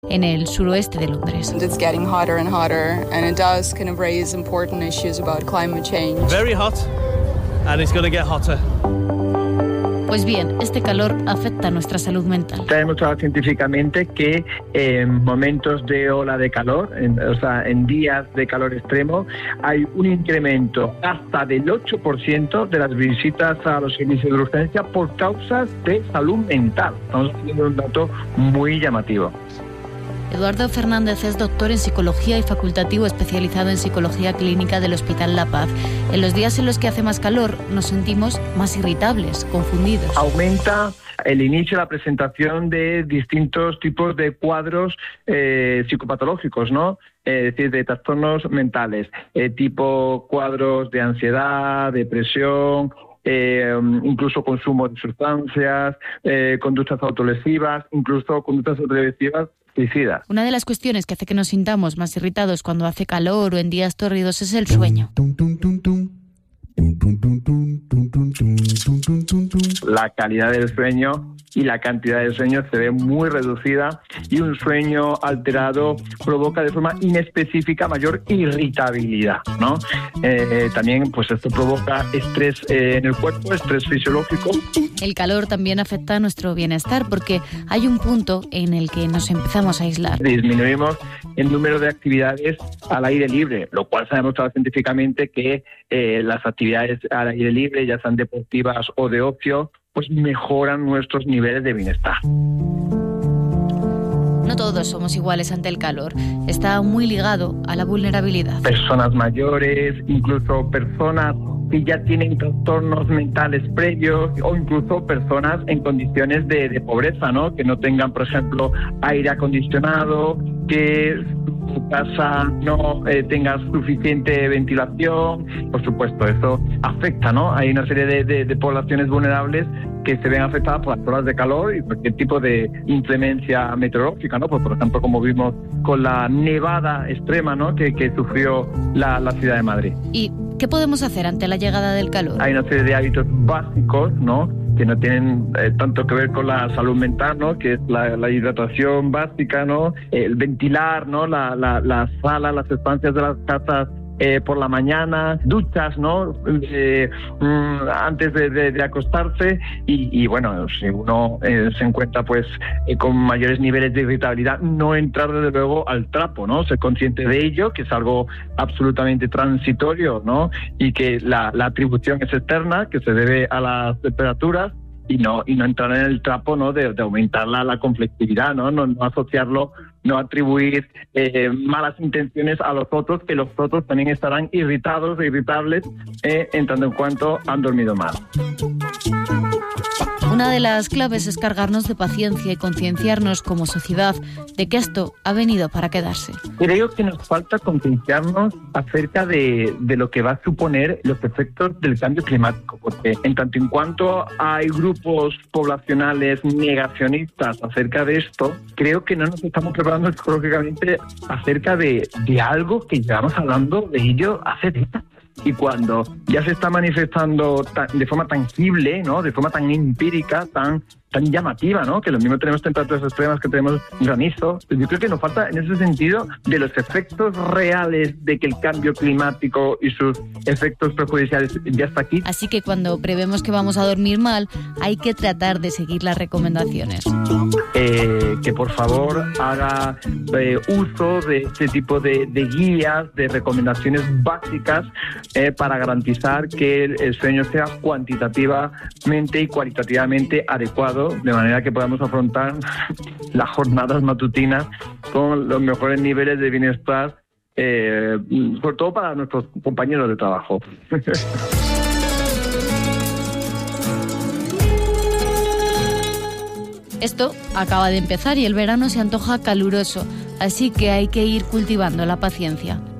en el suroeste de Londres. It's getting hotter and hotter, and it does kind of raise important issues about climate change. Very hot, and it's going to get hotter. Pues bien, este calor afecta a nuestra salud mental. Está demostrado científicamente que en momentos de ola de calor, en días de calor extremo, hay un incremento hasta del 8% de las visitas a los servicios de urgencia por causas de salud mental. Estamos teniendo un dato muy llamativo. Eduardo Fernández es doctor en psicología y facultativo especializado en psicología clínica del Hospital La Paz. En los días en los que hace más calor nos sentimos más irritables, confundidos. Aumenta el inicio de la presentación de distintos tipos de cuadros psicopatológicos, ¿no? Es decir, de trastornos mentales, tipo cuadros de ansiedad, depresión, incluso consumo de sustancias, conductas autolesivas, incluso conductas autolesivas suicidas. Una de las cuestiones que hace que nos sintamos más irritados cuando hace calor o en días tórridos es el sueño. La calidad del sueño y la cantidad de sueño se ve muy reducida, y un sueño alterado provoca de forma inespecífica mayor irritabilidad, ¿no? También pues esto provoca estrés en el cuerpo, estrés fisiológico. El calor también afecta a nuestro bienestar porque hay un punto en el que nos empezamos a aislar. Disminuimos el número de actividades al aire libre, lo cual se ha demostrado científicamente que las actividades al aire libre, ya sean deportivas o de ocio, pues mejoran nuestros niveles de bienestar. No todos somos iguales ante el calor. Está muy ligado a la vulnerabilidad. Personas mayores, incluso personas que ya tienen trastornos mentales previos, o incluso personas en condiciones de pobreza, ¿no? Que no tengan, por ejemplo, aire acondicionado, que su casa no tenga suficiente ventilación. Por supuesto, eso afecta, ¿no? Hay una serie de poblaciones vulnerables que se ven afectadas por las olas de calor y cualquier tipo de inclemencia meteorológica, ¿no? Pues, por ejemplo, como vimos con la nevada extrema, ¿no? que sufrió la ciudad de Madrid. ¿Y qué podemos hacer ante la llegada del calor? Hay una serie de hábitos básicos, ¿no? Que no tienen tanto que ver con la salud mental, ¿no? Que es la hidratación básica, ¿no? El ventilar, ¿no? La sala, las estancias de las casas por la mañana, duchas, ¿no? Antes de acostarse, y bueno, si uno se encuentra pues con mayores niveles de irritabilidad, no entrar desde luego al trapo, ¿no? Ser consciente de ello, que es algo absolutamente transitorio, ¿no? Y que la atribución es externa, que se debe a las temperaturas, y no entrar en el trapo, ¿no? De aumentar la conflictividad, ¿no? No asociarlo, no atribuir malas intenciones a los otros, que los otros también estarán irritados e irritables en tanto en cuanto han dormido mal. Una de las claves es cargarnos de paciencia y concienciarnos como sociedad de que esto ha venido para quedarse. Creo que nos falta concienciarnos acerca de lo que va a suponer los efectos del cambio climático, porque en tanto en cuanto hay grupos poblacionales negacionistas acerca de esto, creo que no nos estamos preparando psicológicamente acerca de algo que llevamos hablando de ello hace décadas. Y cuando ya se está manifestando de forma tangible, ¿no? De forma tan empírica, tan llamativa, ¿no? Que lo mismo tenemos temperaturas extremas, que tenemos granizo. Yo creo que nos falta en ese sentido de los efectos reales de que el cambio climático y sus efectos perjudiciales ya está aquí. Así que cuando prevemos que vamos a dormir mal, hay que tratar de seguir las recomendaciones. Que por favor haga uso de este tipo de guías, de recomendaciones básicas para garantizar que el sueño sea cuantitativamente y cualitativamente adecuado, de manera que podamos afrontar las jornadas matutinas con los mejores niveles de bienestar, sobre todo para nuestros compañeros de trabajo. Esto acaba de empezar y el verano se antoja caluroso, así que hay que ir cultivando la paciencia.